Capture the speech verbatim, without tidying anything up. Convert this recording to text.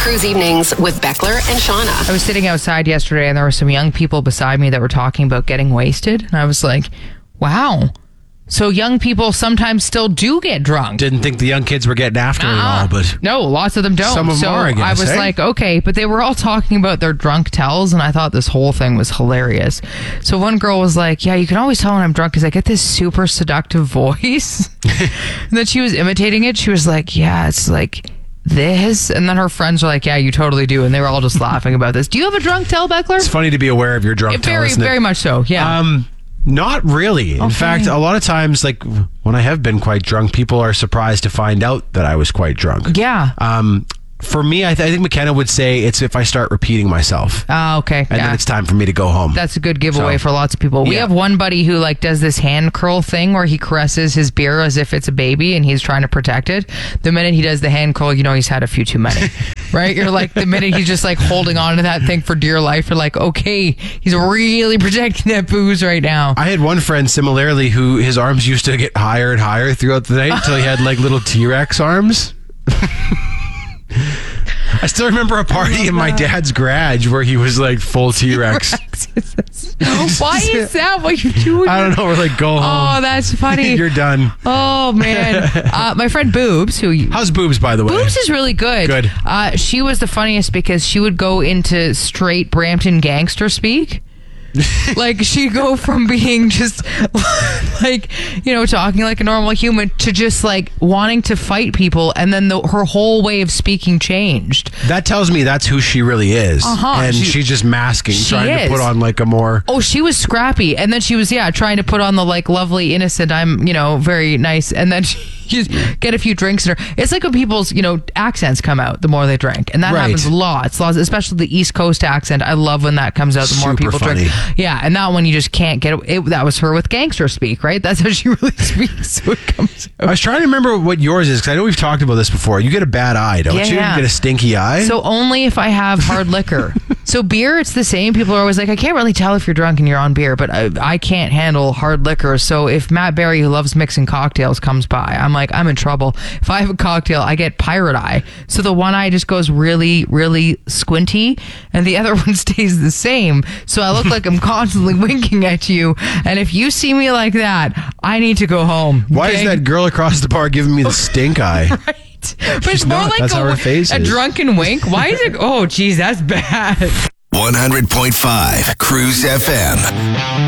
Cruise Evenings with Beckler and Shauna. I was sitting outside yesterday and there were some young people beside me that were talking about getting wasted. And I was like, wow. So young people sometimes still do get drunk. Didn't think the young kids were getting after uh-uh. it all, but... No, lots of them don't. Some of them so are, I guess, I was eh? like, okay, but they were all talking about their drunk tells, and I thought this whole thing was hilarious. So one girl was like, yeah, you can always tell when I'm drunk because I get this super seductive voice. And then she was imitating it. She was like, yeah, it's like... this, and then her friends were like, yeah, you totally do, and they were all just laughing about this. Do you have a drunk tell, Beckler? It's funny to be aware of your drunk tell, very isn't it? very much so, yeah. Um not really. In Okay. fact, a lot of times, like when I have been quite drunk, people are surprised to find out that I was quite drunk. Yeah. Um for me, I, th- I think McKenna would say it's if I start repeating myself, Oh, okay. and yeah. then it's time for me to go home. That's a good giveaway So, for lots of people. We yeah. have one buddy who like does this hand curl thing where he caresses his beer as if it's a baby and he's trying to protect it. The minute he does the hand curl, you know he's had a few too many, right? You're like, the minute he's just like holding on to that thing for dear life, you're like, okay, he's really protecting that booze right now. I had one friend similarly who his arms used to get higher and higher throughout the night until he had like little T-Rex arms. I still remember a party in my dad's garage where he was like full T-Rex. Why is that what you're doing? I don't know. We're like, go home. Oh, that's funny. You're done. Oh, man. Uh, my friend Boobs, who... you- How's Boobs, by the way? Boobs is really good. Good. Uh, she was the funniest because she would go into straight Brampton gangster speak. Like she'd go from being just like, you know, talking like a normal human to just like wanting to fight people, and then the, her whole way of speaking changed. That tells me that's who she really is. Uh-huh. And She- she's just masking, she trying is. to put on like a more... Oh, she was scrappy, and then she was yeah trying to put on the like lovely innocent, I'm you know very nice, and then she just get a few drinks in her. It's like when people's you know accents come out the more they drink, and that Right. happens lots, lots, especially the East Coast accent. I love when that comes out. The more Super people funny. drink, yeah, and that one you just can't get it. That was her with gangster speak, right? That's how she really speaks. So it comes I out. was trying to remember what yours is, because I know we've talked about this before. You get a bad eye, don't Yeah, you? yeah. You get a stinky eye? So only if I have hard liquor. So beer, it's the same. People are always like, I can't really tell if you're drunk and you're on beer, but I, I can't handle hard liquor. So if Matt Berry, who loves mixing cocktails, comes by, I'm like, I'm in trouble. If I have a cocktail, I get pirate eye. So the one eye just goes really, really squinty, and the other one stays the same. So I look like I'm constantly winking at you. And if you see me like that, I need to go home. Why okay? is that girl across the bar giving me the stink eye? Right. But it's more not. like That's a, how her face a is. drunken wink. Why is it? Oh, geez, that's bad. one hundred point five Cruise F M.